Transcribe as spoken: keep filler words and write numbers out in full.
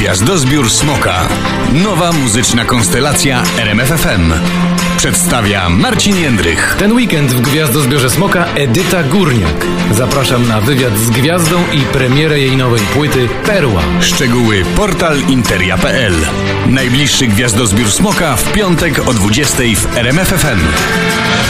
Gwiazdozbiór Smoka. Nowa muzyczna konstelacja R M F F M. Przedstawia Marcin Jędrych. Ten weekend w Gwiazdozbiorze Smoka Edyta Górniak. Zapraszam na wywiad z gwiazdą i premierę jej nowej płyty Perła. Szczegóły portal interia kropka p l. Najbliższy Gwiazdozbiór Smoka w piątek o dwudziestej w R M F F M.